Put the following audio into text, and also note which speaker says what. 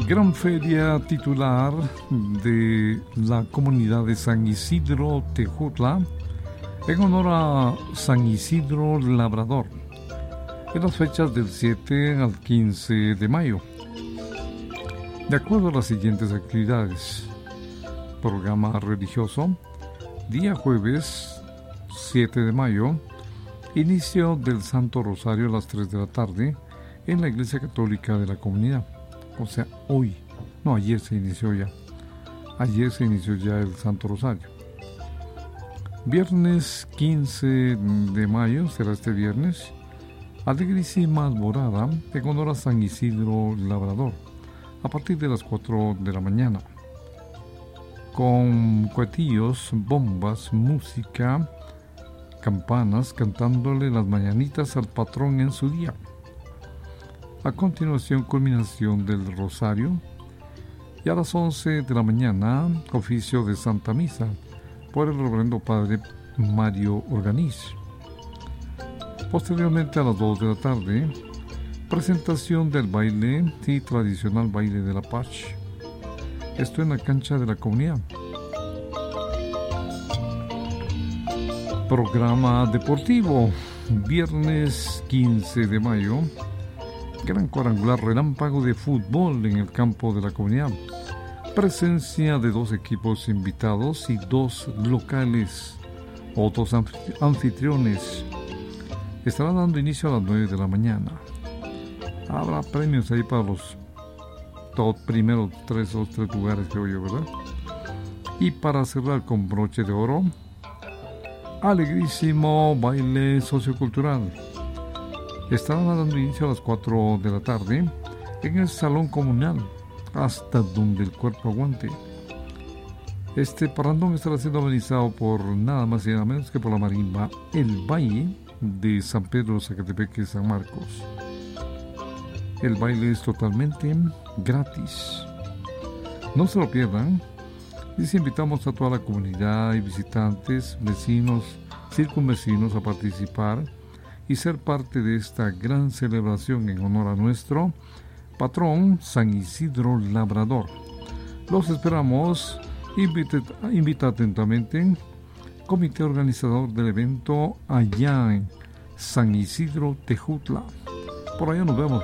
Speaker 1: Gran feria titular de la comunidad de San Isidro Tejutla en honor a San Isidro Labrador en las fechas del 7 al 15 de mayo. De acuerdo a las siguientes actividades: programa religioso, día jueves 7 de mayo, inicio del Santo Rosario a las 3 de la tarde en la Iglesia Católica de la comunidad. O sea, hoy, no, ayer se inició ya. Ayer se inició ya el Santo Rosario. Viernes 15 de mayo, será este viernes, alegrísima alborada en honor a San Isidro Labrador, a partir de las 4 de la mañana. Con cohetillos, bombas, música, campanas, cantándole las mañanitas al patrón en su día. A continuación, culminación del Rosario, y a las 11 de la mañana, oficio de Santa Misa por el reverendo padre Mario Organiz. Posteriormente, a las 2 de la tarde, presentación del baile y tradicional baile de la Paz. Esto en la cancha de la comunidad. Programa deportivo, viernes 15 de mayo, gran cuadrangular relámpago de fútbol en el campo de la comunidad. Presencia de 2 equipos invitados y 2 locales o 2 anfitriones. Estará dando inicio a las 9 de la mañana. Habrá premios ahí para los primeros 3 lugares, creo yo, ¿verdad? Y para cerrar con broche de oro, alegrísimo baile sociocultural. Estarán dando inicio a las 4 de la tarde en el salón comunal, hasta donde el cuerpo aguante. Este parrandón estará siendo amenizado por nada más y nada menos que por la marimba El Valle de San Pedro Zacatepeque, San Marcos. El baile es totalmente gratis. No se lo pierdan. Les invitamos a toda la comunidad y visitantes, vecinos, circunvecinos a participar y ser parte de esta gran celebración en honor a nuestro patrón San Isidro Labrador. Los esperamos. Invita atentamente, comité organizador del evento allá en San Isidro Tejutla. Por allá nos vemos.